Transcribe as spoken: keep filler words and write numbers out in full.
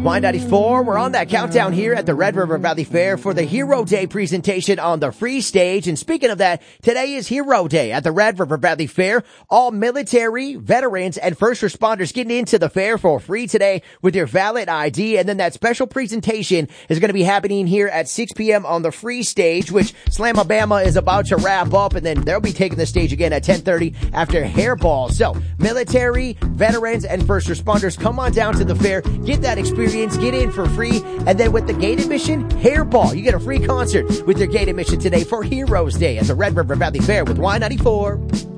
Y ninety-four. We're on that countdown here at the Red River Valley Fair for the Hero Day presentation on the free stage. And speaking of that, today is Hero Day at the Red River Valley Fair. All military, veterans, and first responders getting into the fair for free today with your valid I D. And then that special presentation is going to be happening here at six p.m. on the free stage, which Slamabama is about to wrap up. And then they'll be taking the stage again at ten thirty after Hairball. So military, veterans, and first responders, come on down to the fair, get that experience, get in for free. And then with the gate admission, Hairball. You get a free concert with your gate admission today for Heroes Day at the Red River Valley Fair with Y ninety-four.